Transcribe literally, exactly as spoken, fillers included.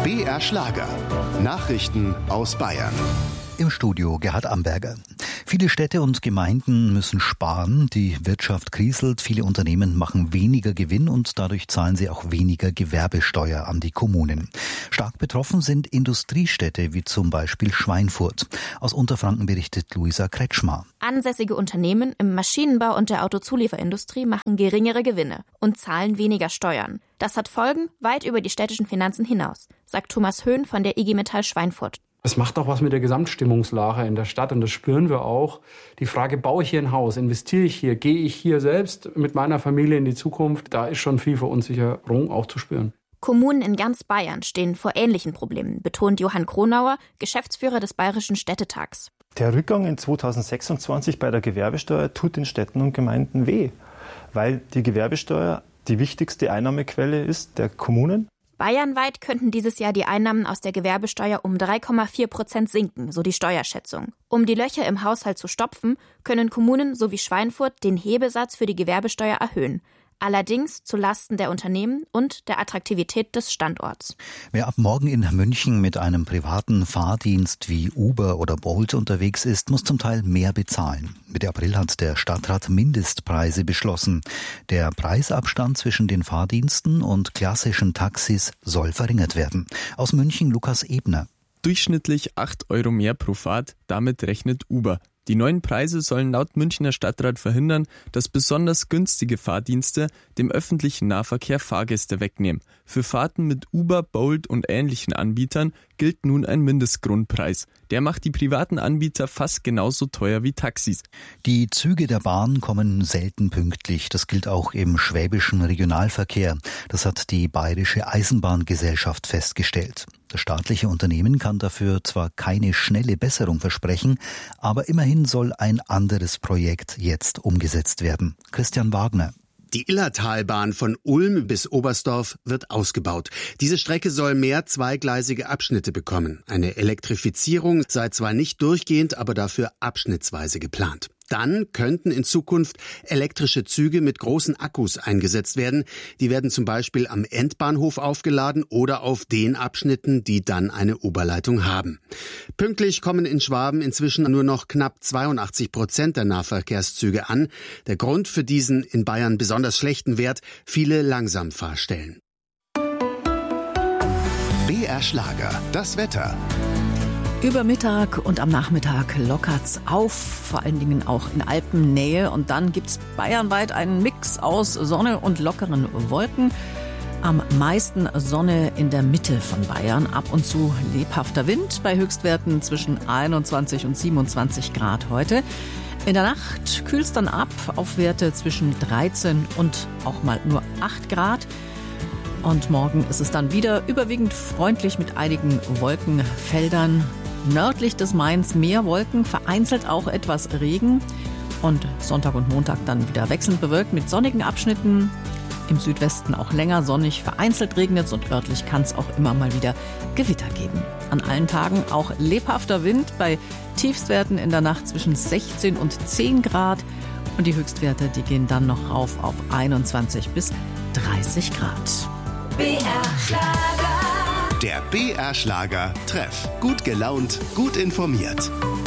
B R Schlager. Nachrichten aus Bayern. Im Studio Gerhard Amberger. Viele Städte und Gemeinden müssen sparen, die Wirtschaft kriselt, viele Unternehmen machen weniger Gewinn und dadurch zahlen sie auch weniger Gewerbesteuer an die Kommunen. Stark betroffen sind Industriestädte wie zum Beispiel Schweinfurt. Aus Unterfranken berichtet Luisa Kretschmar. Ansässige Unternehmen im Maschinenbau und der Autozulieferindustrie machen geringere Gewinne und zahlen weniger Steuern. Das hat Folgen weit über die städtischen Finanzen hinaus, sagt Thomas Höhn von der I G Metall Schweinfurt. Es macht auch was mit der Gesamtstimmungslage in der Stadt und das spüren wir auch. Die Frage, baue ich hier ein Haus, investiere ich hier, gehe ich hier selbst mit meiner Familie in die Zukunft, da ist schon viel Verunsicherung auch zu spüren. Kommunen in ganz Bayern stehen vor ähnlichen Problemen, betont Johann Kronauer, Geschäftsführer des Bayerischen Städtetags. Der Rückgang in zweitausendsechsundzwanzig bei der Gewerbesteuer tut den Städten und Gemeinden weh, weil die Gewerbesteuer die wichtigste Einnahmequelle ist der Kommunen. Bayernweit könnten dieses Jahr die Einnahmen aus der Gewerbesteuer um drei Komma vier Prozent sinken, so die Steuerschätzung. Um die Löcher im Haushalt zu stopfen, können Kommunen so wie Schweinfurt den Hebesatz für die Gewerbesteuer erhöhen. Allerdings zulasten der Unternehmen und der Attraktivität des Standorts. Wer ab morgen in München mit einem privaten Fahrdienst wie Uber oder Bolt unterwegs ist, muss zum Teil mehr bezahlen. Mitte April hat der Stadtrat Mindestpreise beschlossen. Der Preisabstand zwischen den Fahrdiensten und klassischen Taxis soll verringert werden. Aus München Lukas Ebner. Durchschnittlich acht Euro mehr pro Fahrt, damit rechnet Uber. Die neuen Preise sollen laut Münchner Stadtrat verhindern, dass besonders günstige Fahrdienste dem öffentlichen Nahverkehr Fahrgäste wegnehmen. Für Fahrten mit Uber, Bolt und ähnlichen Anbietern gilt nun ein Mindestgrundpreis. Der macht die privaten Anbieter fast genauso teuer wie Taxis. Die Züge der Bahn kommen selten pünktlich. Das gilt auch im schwäbischen Regionalverkehr. Das hat die Bayerische Eisenbahngesellschaft festgestellt. Das staatliche Unternehmen kann dafür zwar keine schnelle Besserung versprechen, aber immerhin soll ein anderes Projekt jetzt umgesetzt werden. Christian Wagner. Die Illertalbahn von Ulm bis Oberstdorf wird ausgebaut. Diese Strecke soll mehr zweigleisige Abschnitte bekommen. Eine Elektrifizierung sei zwar nicht durchgehend, aber dafür abschnittsweise geplant. Dann könnten in Zukunft elektrische Züge mit großen Akkus eingesetzt werden. Die werden zum Beispiel am Endbahnhof aufgeladen oder auf den Abschnitten, die dann eine Oberleitung haben. Pünktlich kommen in Schwaben inzwischen nur noch knapp zweiundachtzig Prozent der Nahverkehrszüge an. Der Grund für diesen in Bayern besonders schlechten Wert: viele Langsamfahrstellen. B R Schlager, das Wetter. Über Mittag und am Nachmittag lockert's auf, vor allen Dingen auch in Alpennähe. Und dann gibt's bayernweit einen Mix aus Sonne und lockeren Wolken. Am meisten Sonne in der Mitte von Bayern, ab und zu lebhafter Wind bei Höchstwerten zwischen einundzwanzig und siebenundzwanzig Grad heute. In der Nacht kühlt's dann ab auf Werte zwischen dreizehn und auch mal nur acht Grad. Und morgen ist es dann wieder überwiegend freundlich mit einigen Wolkenfeldern. Nördlich des Mains mehr Wolken, vereinzelt auch etwas Regen. Und Sonntag und Montag dann wieder wechselnd bewölkt mit sonnigen Abschnitten. Im Südwesten auch länger sonnig, vereinzelt regnet es und örtlich kann es auch immer mal wieder Gewitter geben. An allen Tagen auch lebhafter Wind bei Tiefstwerten in der Nacht zwischen sechzehn und zehn Grad. Und die Höchstwerte, die gehen dann noch rauf auf einundzwanzig bis dreißig Grad. B R Schlager. Der B R Schlager Treff. Gut gelaunt, gut informiert.